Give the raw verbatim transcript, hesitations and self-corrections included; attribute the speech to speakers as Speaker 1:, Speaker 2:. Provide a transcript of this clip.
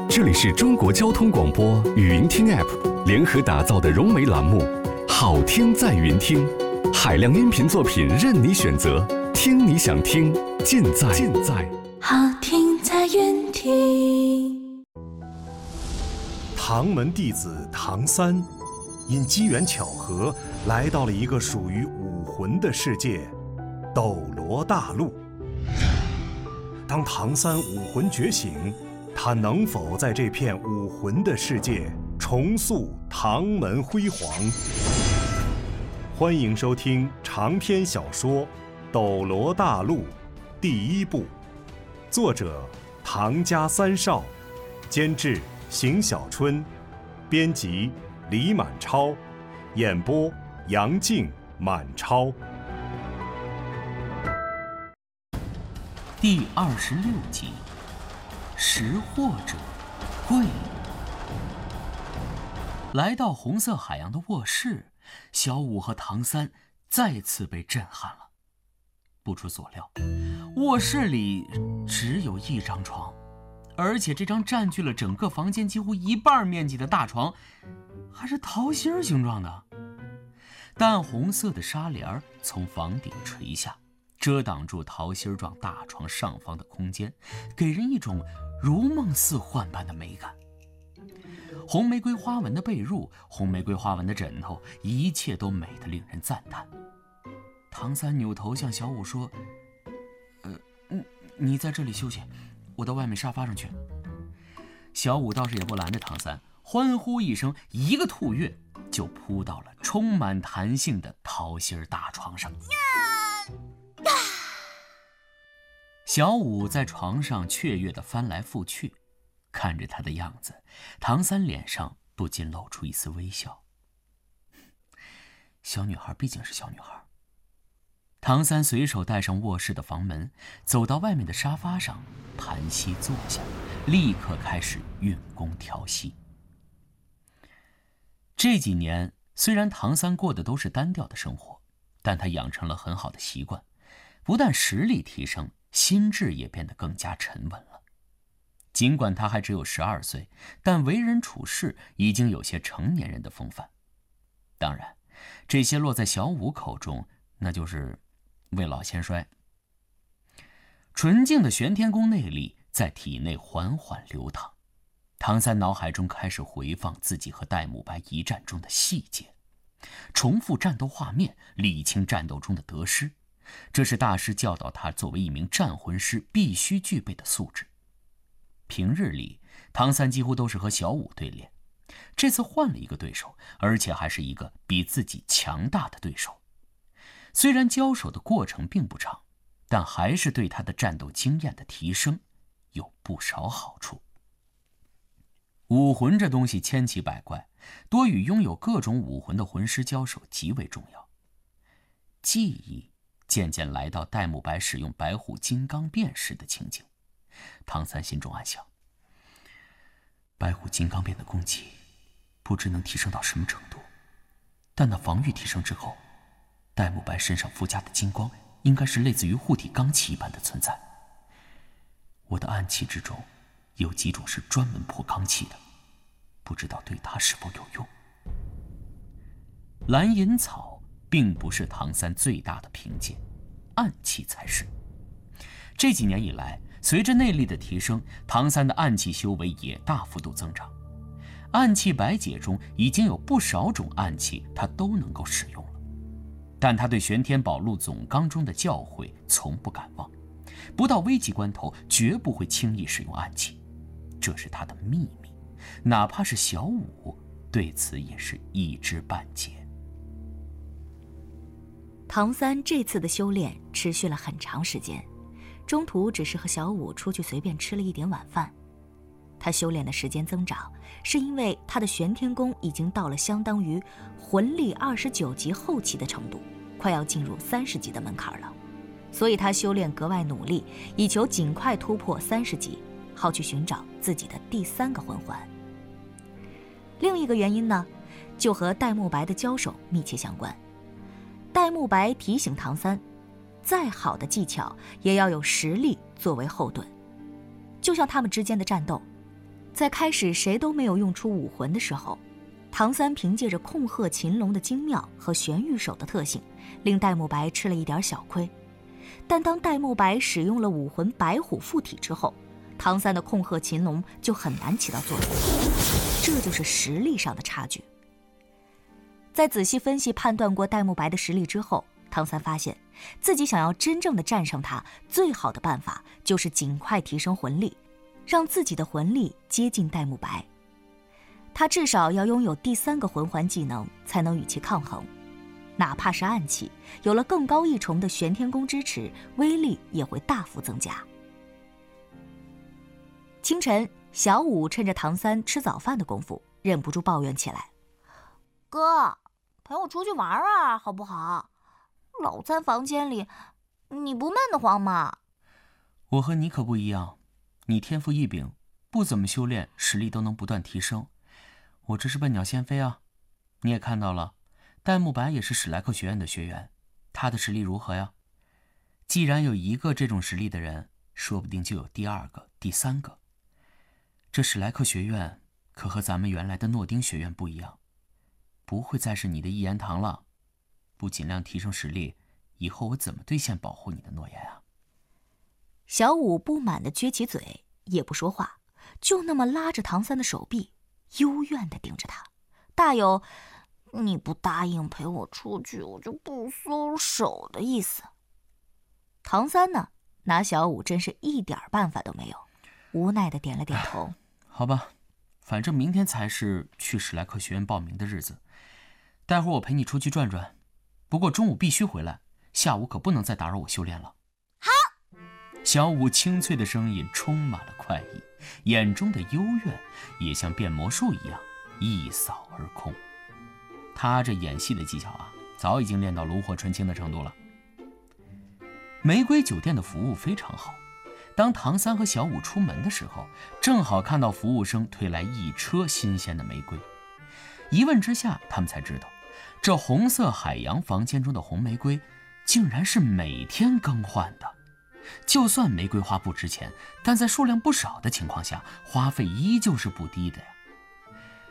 Speaker 1: 这里是中国交通广播语音听 App 联合打造的融媒栏目，好听在云听，海量音频作品任你选择，听你想听，尽在尽在
Speaker 2: 好听在云听。
Speaker 3: 唐门弟子唐三，因机缘巧合来到了一个属于武魂的世界——斗罗大陆。当唐三武魂觉醒，他能否在这片武魂的世界重塑唐门辉煌？欢迎收听长篇小说《斗罗大陆》第一部，作者唐家三少，监制邢小春，编辑李满超，演播杨静、满超。
Speaker 4: 第二十六集，识货者贵。来到红色海洋的卧室，小五和唐三再次被震撼了。不出所料，卧室里只有一张床，而且这张占据了整个房间几乎一半面积的大床，还是桃心形状的。淡红色的纱帘从房顶垂下，遮挡住桃心状大床上方的空间，给人一种如梦似幻般的美感。红玫瑰花纹的被褥，红玫瑰花纹的枕头，一切都美得令人赞叹。唐三扭头向小五说：呃，你在这里休息，我到外面沙发上去。小五倒是也不拦着唐三，欢呼一声，一个兔跃就扑到了充满弹性的桃心大床上。小五在床上雀跃地翻来覆去，看着他的样子，唐三脸上不禁露出一丝微笑。小女孩毕竟是小女孩。唐三随手带上卧室的房门，走到外面的沙发上，盘膝坐下，立刻开始运功调息。这几年虽然唐三过的都是单调的生活，但他养成了很好的习惯，不但实力提升，心智也变得更加沉稳了。尽管他还只有十二岁，但为人处事已经有些成年人的风范。当然，这些落在小五口中，那就是未老先衰。纯净的玄天宫内力在体内缓缓流淌，唐三脑海中开始回放自己和戴沐白一战中的细节，重复战斗画面，理清战斗中的得失。这是大师教导他作为一名战魂师必须具备的素质。平日里，唐三几乎都是和小五对练，这次换了一个对手，而且还是一个比自己强大的对手。虽然交手的过程并不长，但还是对他的战斗经验的提升有不少好处。武魂这东西千奇百怪，多与拥有各种武魂的魂师交手极为重要。记忆渐渐来到戴沐白使用白虎金刚变时的情景，唐三心中暗想，白虎金刚变的攻击不知能提升到什么程度，但那防御提升之后，戴沐白身上附加的金光应该是类似于护体罡气一般的存在。我的暗器之中有几种是专门破罡气的，不知道对他是否有用。蓝银草并不是唐三最大的凭借，暗器才是。这几年以来，随着内力的提升，唐三的暗器修为也大幅度增长。暗器百解中已经有不少种暗器他都能够使用了，但他对玄天宝录总纲中的教诲从不敢忘，不到危急关头绝不会轻易使用暗器，这是他的秘密，哪怕是小五对此也是一知半解。
Speaker 5: 唐三这次的修炼持续了很长时间，中途只是和小五出去随便吃了一点晚饭。他修炼的时间增长，是因为他的玄天功已经到了相当于魂力二十九级后期的程度，快要进入三十级的门槛了，所以他修炼格外努力，以求尽快突破三十级，好去寻找自己的第三个魂环。另一个原因呢，就和戴沐白的交手密切相关。戴沐白提醒唐三，再好的技巧也要有实力作为后盾，就像他们之间的战斗， 在开始谁都没有用出武魂的时候，唐三凭借着控鹤擒龙的精妙和玄玉手的特性，令戴沐白吃了一点小亏。但当戴沐白使用了武魂白虎附体之后，唐三的控鹤擒龙就很难起到作用，这就是实力上的差距。在仔细分析判断过戴沐白的实力之后，唐三发现自己想要真正的战胜他，最好的办法就是尽快提升魂力，让自己的魂力接近戴沐白。他至少要拥有第三个魂环技能，才能与其抗衡。哪怕是暗器，有了更高一重的玄天功支持，威力也会大幅增加。清晨，小五趁着唐三吃早饭的功夫，忍不住抱怨起来：“
Speaker 6: 哥，陪我出去玩啊，好不好？老在房间里，你不闷得慌吗？”
Speaker 4: 我和你可不一样，你天赋异禀，不怎么修炼，实力都能不断提升。我这是笨鸟先飞啊！你也看到了，戴沐白也是史莱克学院的学员，他的实力如何呀？既然有一个这种实力的人，说不定就有第二个、第三个。这史莱克学院可和咱们原来的诺丁学院不一样，不会再是你的一言堂了。不尽量提升实力，以后我怎么兑现保护你的诺言啊？
Speaker 5: 小五不满地撅起嘴，也不说话，就那么拉着唐三的手臂，幽怨地盯着他，大有你不答应陪我出去，我就不松手的意思。唐三呢，拿小五真是一点办法都没有，无奈地点了点头。
Speaker 4: 好吧，反正明天才是去史莱克学院报名的日子，待会儿我陪你出去转转，不过中午必须回来，下午可不能再打扰我修炼了。
Speaker 6: 好。
Speaker 4: 小五清脆的声音充满了快意，眼中的幽怨也像变魔术一样一扫而空。他这演戏的技巧啊，早已经练到炉火纯青的程度了。玫瑰酒店的服务非常好，当唐三和小五出门的时候，正好看到服务生推来一车新鲜的玫瑰。一问之下，他们才知道，这红色海洋房间中的红玫瑰竟然是每天更换的。就算玫瑰花不值钱，但在数量不少的情况下，花费依旧是不低的呀。